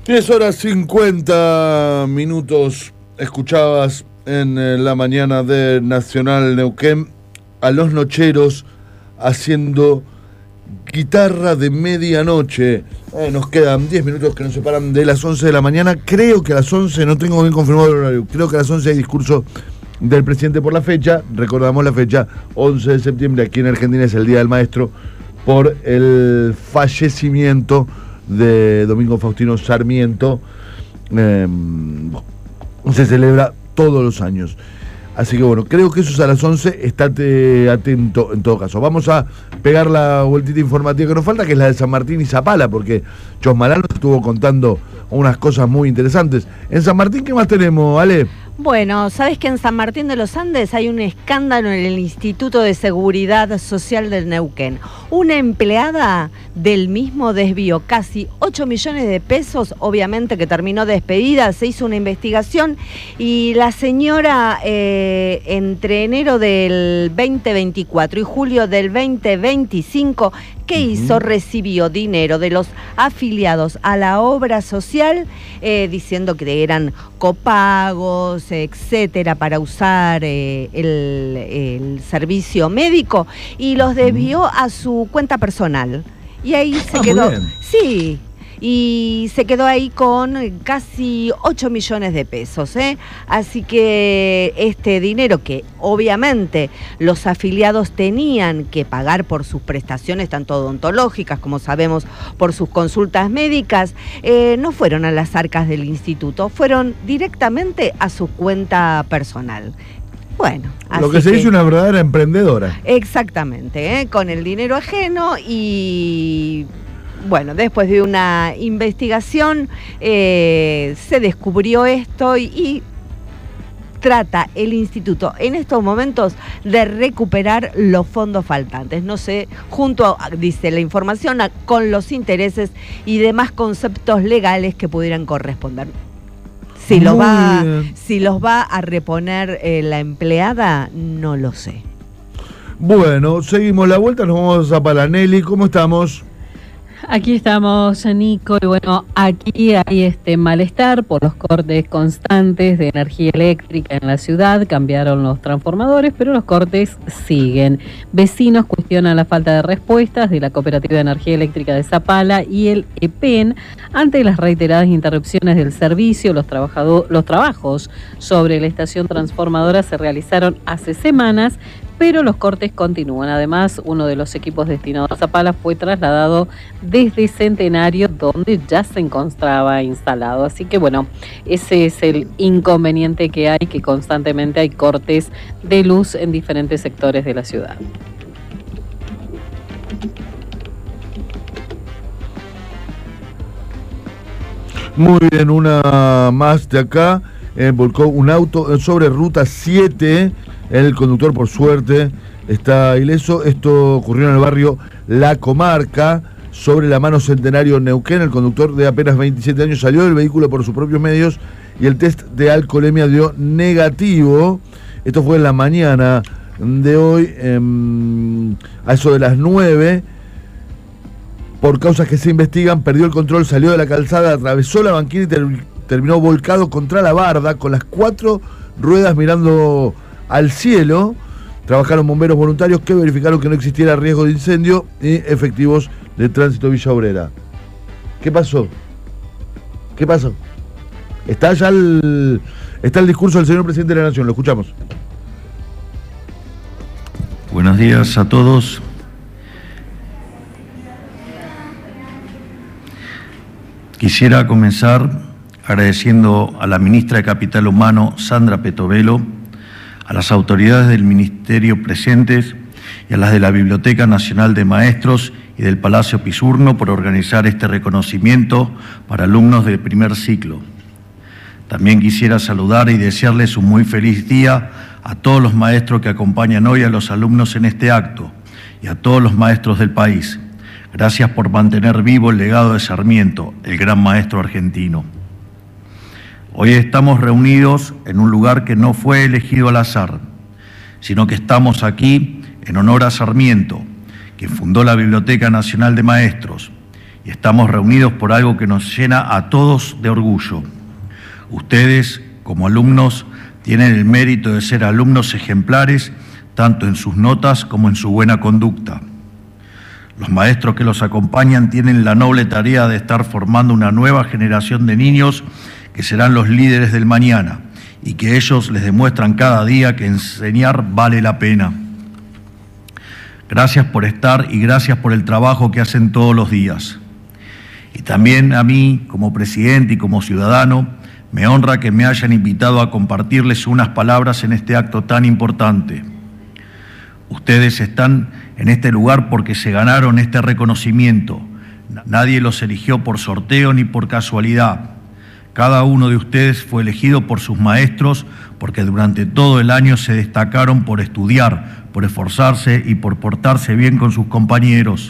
10:50. Escuchabas en la mañana de Nacional Neuquén a Los Nocheros haciendo Guitarra de Medianoche. Nos quedan 10 minutos que nos separan de las 11 de la mañana. Creo que a las 11, no tengo bien confirmado el horario, creo que a las 11 hay discurso del presidente por la fecha. Recordamos la fecha, 11 de septiembre, aquí en Argentina es el Día del Maestro, por el fallecimiento de Domingo Faustino Sarmiento. Se celebra todos los años. Así que bueno, creo que eso es a las 11, estate atento en todo caso. Vamos a pegar la vueltita informativa que nos falta, que es la de San Martín y Zapala, porque Chosmalal nos estuvo contando unas cosas muy interesantes. En San Martín, ¿qué más tenemos, Ale? Bueno, ¿sabes que en San Martín de los Andes hay un escándalo en el Instituto de Seguridad Social del Neuquén? Una empleada del mismo desvió casi 8 millones de pesos, obviamente que terminó despedida, se hizo una investigación y la señora entre enero del 2024 y julio del 2025, ¿qué hizo? Recibió dinero de los afiliados a la obra social, diciendo que eran copagos, etcétera, para usar el servicio médico, y los desvió a su cuenta personal. Y ahí se quedó. Sí. Y se quedó ahí con casi 8 millones de pesos, Así que este dinero que obviamente los afiliados tenían que pagar por sus prestaciones, tanto odontológicas como sabemos por sus consultas médicas, no fueron a las arcas del instituto, fueron directamente a su cuenta personal. Bueno, lo que se dice una verdadera emprendedora. Exactamente, con el dinero ajeno. Y bueno, después de una investigación se descubrió esto y trata el instituto en estos momentos de recuperar los fondos faltantes. No sé, dice la información, con los intereses y demás conceptos legales que pudieran corresponder. Si los va a reponer la empleada, no lo sé. Bueno, seguimos la vuelta, nos vamos a Palanelli. ¿Cómo estamos? Aquí estamos, Nico, y bueno, aquí hay malestar por los cortes constantes de energía eléctrica en la ciudad. Cambiaron los transformadores, pero los cortes siguen. Vecinos cuestionan la falta de respuestas de la Cooperativa de Energía Eléctrica de Zapala y el EPEN ante las reiteradas interrupciones del servicio. Los trabajos sobre la estación transformadora se realizaron hace semanas, pero los cortes continúan. Además, uno de los equipos destinados a Zapala fue trasladado desde Centenario, donde ya se encontraba instalado. Así que bueno, ese es el inconveniente que hay, que constantemente hay cortes de luz en diferentes sectores de la ciudad. Muy bien, una más de acá. Volcó un auto sobre Ruta 7. El conductor, por suerte, está ileso. Esto ocurrió en el barrio La Comarca, sobre la mano Centenario Neuquén. El conductor, de apenas 27 años, salió del vehículo por sus propios medios y el test de alcoholemia dio negativo. Esto fue en la mañana de hoy, a eso de las 9. Por causas que se investigan, perdió el control, salió de la calzada, atravesó la banquina y terminó volcado contra la barda, con las 4 ruedas mirando al cielo. Trabajaron bomberos voluntarios que verificaron que no existiera riesgo de incendio y efectivos de tránsito Villa Obrera. ¿Qué pasó? ¿Qué pasó? Está el discurso del señor presidente de la Nación, lo escuchamos. Buenos días a todos. Quisiera comenzar agradeciendo a la ministra de Capital Humano, Sandra Petovelo, a las autoridades del Ministerio presentes y a las de la Biblioteca Nacional de Maestros y del Palacio Pisurno por organizar este reconocimiento para alumnos del primer ciclo. También quisiera saludar y desearles un muy feliz día a todos los maestros que acompañan hoy a los alumnos en este acto y a todos los maestros del país. Gracias por mantener vivo el legado de Sarmiento, el gran maestro argentino. Hoy estamos reunidos en un lugar que no fue elegido al azar, sino que estamos aquí en honor a Sarmiento, que fundó la Biblioteca Nacional de Maestros y estamos reunidos por algo que nos llena a todos de orgullo. Ustedes, como alumnos, tienen el mérito de ser alumnos ejemplares, tanto en sus notas como en su buena conducta. Los maestros que los acompañan tienen la noble tarea de estar formando una nueva generación de niños que serán los líderes del mañana y que ellos les demuestran cada día que enseñar vale la pena. Gracias por estar y gracias por el trabajo que hacen todos los días. Y también a mí, como presidente y como ciudadano, me honra que me hayan invitado a compartirles unas palabras en este acto tan importante. Ustedes están en este lugar porque se ganaron este reconocimiento. Nadie los eligió por sorteo ni por casualidad. Cada uno de ustedes fue elegido por sus maestros porque durante todo el año se destacaron por estudiar, por esforzarse y por portarse bien con sus compañeros.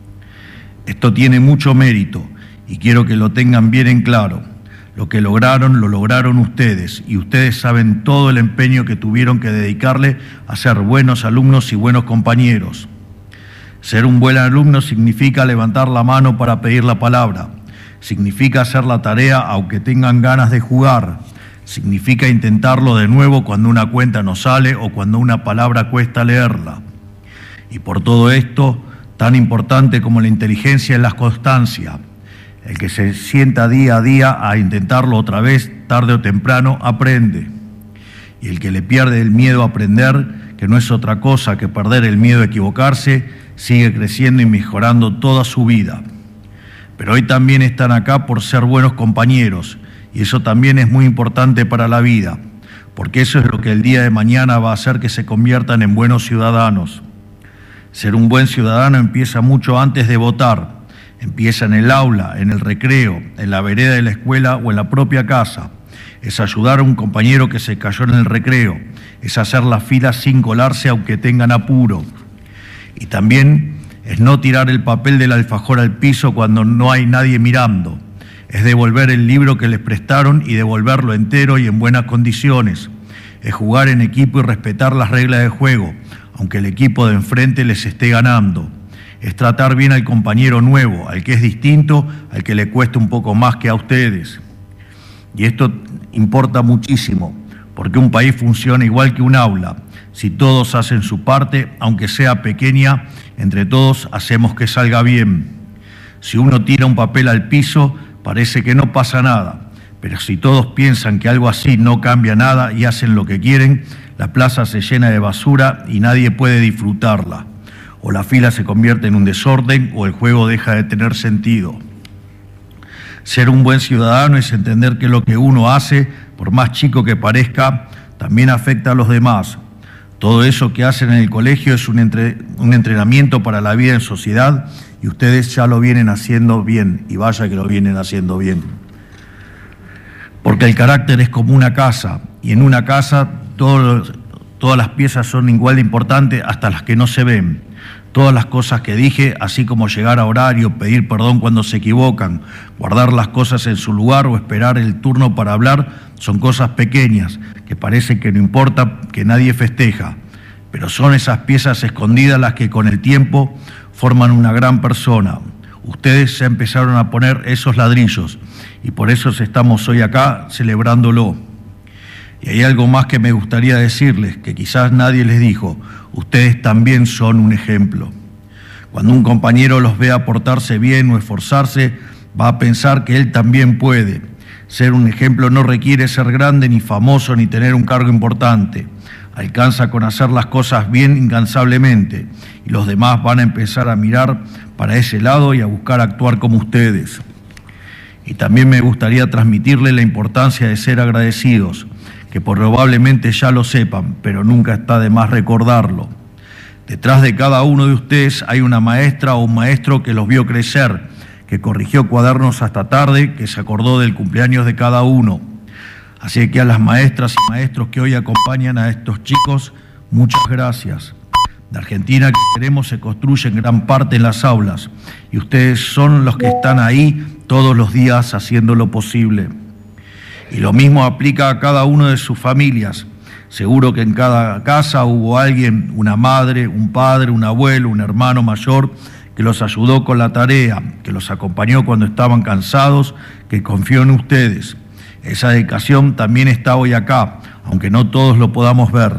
Esto tiene mucho mérito y quiero que lo tengan bien en claro. Lo que lograron, lo lograron ustedes y ustedes saben todo el empeño que tuvieron que dedicarle a ser buenos alumnos y buenos compañeros. Ser un buen alumno significa levantar la mano para pedir la palabra, significa hacer la tarea aunque tengan ganas de jugar, significa intentarlo de nuevo cuando una cuenta no sale o cuando una palabra cuesta leerla. Y por todo esto, tan importante como la inteligencia es la constancia. El que se sienta día a día a intentarlo otra vez, tarde o temprano, aprende. Y el que le pierde el miedo a aprender, que no es otra cosa que perder el miedo a equivocarse, sigue creciendo y mejorando toda su vida. Pero hoy también están acá por ser buenos compañeros, y eso también es muy importante para la vida, porque eso es lo que el día de mañana va a hacer que se conviertan en buenos ciudadanos. Ser un buen ciudadano empieza mucho antes de votar. Empieza en el aula, en el recreo, en la vereda de la escuela o en la propia casa. Es ayudar a un compañero que se cayó en el recreo. Es hacer la fila sin colarse aunque tengan apuro. Y también es no tirar el papel del alfajor al piso cuando no hay nadie mirando. Es devolver el libro que les prestaron y devolverlo entero y en buenas condiciones. Es jugar en equipo y respetar las reglas de juego, aunque el equipo de enfrente les esté ganando. Es tratar bien al compañero nuevo, al que es distinto, al que le cuesta un poco más que a ustedes. Y esto importa muchísimo, porque un país funciona igual que un aula. Si todos hacen su parte, aunque sea pequeña, entre todos hacemos que salga bien. Si uno tira un papel al piso, parece que no pasa nada. Pero si todos piensan que algo así no cambia nada y hacen lo que quieren, la plaza se llena de basura y nadie puede disfrutarla. O la fila se convierte en un desorden o el juego deja de tener sentido. Ser un buen ciudadano es entender que lo que uno hace, por más chico que parezca, también afecta a los demás. Todo eso que hacen en el colegio es un entrenamiento para la vida en sociedad y ustedes ya lo vienen haciendo bien, y vaya que lo vienen haciendo bien. Porque el carácter es como una casa, y en una casa todas las piezas son igual de importantes, hasta las que no se ven. Todas las cosas que dije, así como llegar a horario, pedir perdón cuando se equivocan, guardar las cosas en su lugar o esperar el turno para hablar, son cosas pequeñas, que parece que no importa, que nadie festeja. Pero son esas piezas escondidas las que con el tiempo forman una gran persona. Ustedes ya empezaron a poner esos ladrillos y por eso estamos hoy acá celebrándolo. Y hay algo más que me gustaría decirles, que quizás nadie les dijo. Ustedes también son un ejemplo. Cuando un compañero los vea portarse bien o esforzarse, va a pensar que él también puede. Ser un ejemplo no requiere ser grande, ni famoso, ni tener un cargo importante. Alcanza con hacer las cosas bien incansablemente, y los demás van a empezar a mirar para ese lado y a buscar actuar como ustedes. Y también me gustaría transmitirles la importancia de ser agradecidos, que probablemente ya lo sepan, pero nunca está de más recordarlo. Detrás de cada uno de ustedes hay una maestra o un maestro que los vio crecer, que corrigió cuadernos hasta tarde, que se acordó del cumpleaños de cada uno. Así que a las maestras y maestros que hoy acompañan a estos chicos, muchas gracias. La Argentina que queremos se construye en gran parte en las aulas, y ustedes son los que están ahí todos los días haciendo lo posible. Y lo mismo aplica a cada uno de sus familias. Seguro que en cada casa hubo alguien, una madre, un padre, un abuelo, un hermano mayor, que los ayudó con la tarea, que los acompañó cuando estaban cansados, que confió en ustedes. Esa dedicación también está hoy acá, aunque no todos lo podamos ver.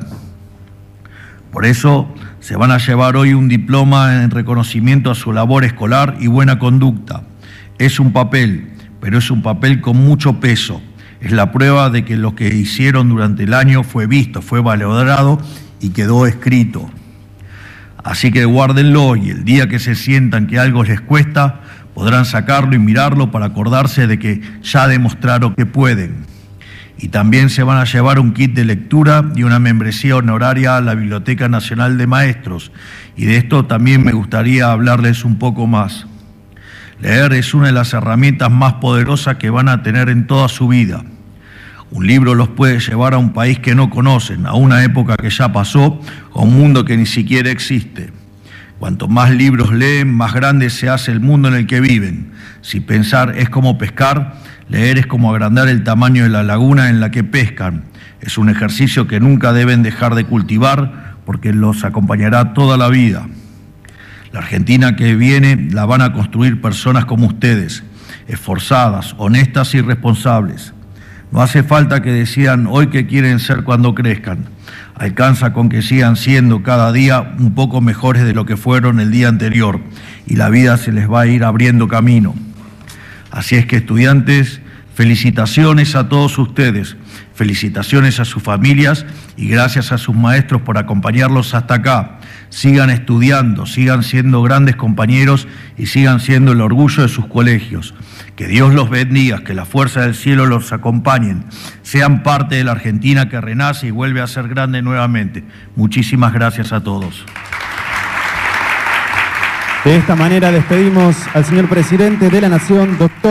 Por eso se van a llevar hoy un diploma en reconocimiento a su labor escolar y buena conducta. Es un papel, pero es un papel con mucho peso. Es la prueba de que lo que hicieron durante el año fue visto, fue valorado y quedó escrito. Así que guárdenlo y el día que se sientan que algo les cuesta, podrán sacarlo y mirarlo para acordarse de que ya demostraron que pueden. Y también se van a llevar un kit de lectura y una membresía honoraria a la Biblioteca Nacional de Maestros. Y de esto también me gustaría hablarles un poco más. Leer es una de las herramientas más poderosas que van a tener en toda su vida. Un libro los puede llevar a un país que no conocen, a una época que ya pasó, a un mundo que ni siquiera existe. Cuanto más libros leen, más grande se hace el mundo en el que viven. Si pensar es como pescar, leer es como agrandar el tamaño de la laguna en la que pescan. Es un ejercicio que nunca deben dejar de cultivar porque los acompañará toda la vida. La Argentina que viene la van a construir personas como ustedes, esforzadas, honestas y responsables. No hace falta que decidan hoy qué quieren ser cuando crezcan. Alcanza con que sigan siendo cada día un poco mejores de lo que fueron el día anterior y la vida se les va a ir abriendo camino. Así es que, estudiantes, felicitaciones a todos ustedes, felicitaciones a sus familias y gracias a sus maestros por acompañarlos hasta acá. Sigan estudiando, sigan siendo grandes compañeros y sigan siendo el orgullo de sus colegios. Que Dios los bendiga, que la fuerza del cielo los acompañen. Sean parte de la Argentina que renace y vuelve a ser grande nuevamente. Muchísimas gracias a todos. De esta manera despedimos al señor presidente de la Nación, doctor